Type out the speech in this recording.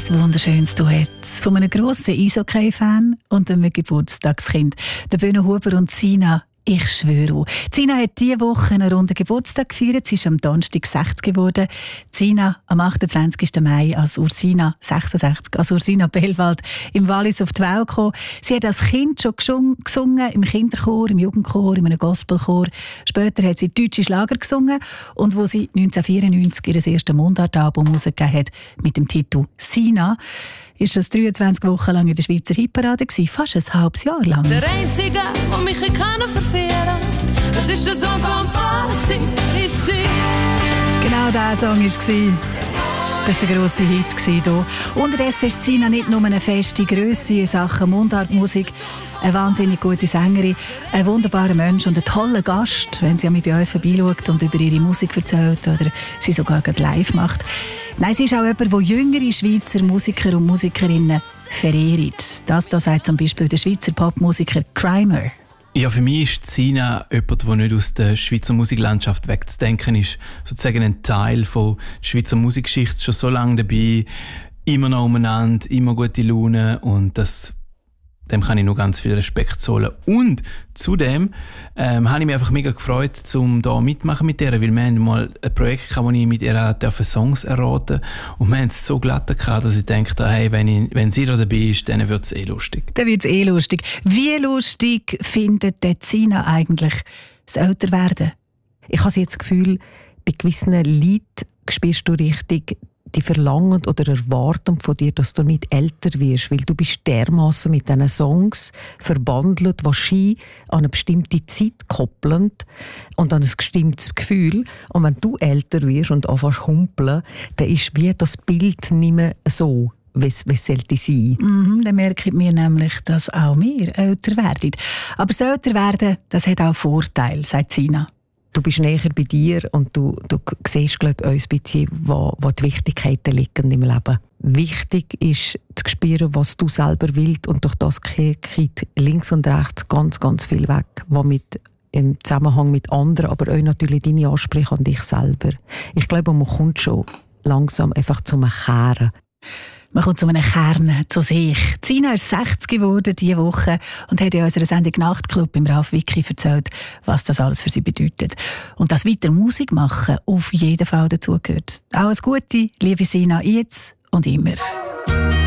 wunderschönes Duett von einem grossen Eishockey-Fan und einem Geburtstagskind, der Böhne Huber und Sina. Ich schwöre. Sina hat diese Woche einen runden Geburtstag gefeiert. Sie ist am Donnerstag 60 geworden. Sina am 28. Mai als Ursina 66, als Ursina Bellwald im Wallis auf die Welt gekommen. Sie hat als Kind schon gesungen, im Kinderchor, im Jugendchor, in einem Gospelchor. Später hat sie deutsche Schlager gesungen und wo sie 1994 ihr erstes Mundartalbum herausgegeben hat mit dem Titel «Sina», ist das 23 Wochen lang in der Schweizer Hitparade gewesen, fast ein halbes Jahr lang. Der Einzige, der mich verführen kann, das ist der Song vom Vater, ist Genau dieser Song war es. Das war der grosse Hit hier. Unterdessen ist Sina nicht nur eine feste Grösse in Sachen Mundartmusik, eine wahnsinnig gute Sängerin, ein wunderbarer Mensch und ein toller Gast, wenn sie mich bei uns vorbeischaut und über ihre Musik erzählt oder sie sogar live macht. Nein, sie ist auch jemand, der jüngere Schweizer Musiker und Musikerinnen verehrt. Das sagt zum Beispiel der Schweizer Popmusiker Krymer. Ja, für mich ist Sina jemand, der nicht aus der Schweizer Musiklandschaft wegzudenken ist. Sozusagen ein Teil von der Schweizer Musikgeschichte, schon so lange dabei, immer noch umeinander, immer gute Laune und dem kann ich nur ganz viel Respekt zollen. Und zudem habe ich mich einfach mega gefreut, um da mitmachen mit ihr, weil wir haben mal ein Projekt gehabt, wo ich mit ihr Songs erraten und wir haben es so glatt gehabt, dass ich dachte, hey, wenn sie da dabei ist, dann wird es lustig. Dann wird es lustig. Wie lustig findet Sina eigentlich das Älterwerden? Ich habe jetzt das Gefühl, bei gewissen Liedern spürst du richtig die Verlangen oder Erwartung von dir, dass du nicht älter wirst, weil du bist dermassen mit diesen Songs verbandelt, die an eine bestimmte Zeit koppeln und an ein bestimmtes Gefühl. Und wenn du älter wirst und anfängst zu humpeln, dann ist wie das Bild nicht mehr so, wie es sollte sein. Dann merke ich mir nämlich, dass auch wir älter werden. Aber das Älterwerden, das hat auch Vorteile, sagt Sina. Du bist näher bei dir und du siehst, glaube ich, ein bisschen, wo die Wichtigkeiten liegen im Leben. Wichtig ist zu spüren, was du selber willst und durch das geht links und rechts ganz, ganz viel weg, was im Zusammenhang mit anderen, aber auch natürlich deine Ansprüche an dich selber. Ich glaube, man kommt schon langsam einfach zum Kehren. Man kommt zu einem Kern, zu sich. Sina ist 60 geworden diese Woche und hat in unserer Sendung Nachtclub im Ralf Wicki erzählt, was das alles für sie bedeutet. Und dass weiter Musik machen auf jeden Fall dazugehört. Alles Gute, liebe Sina, jetzt und immer.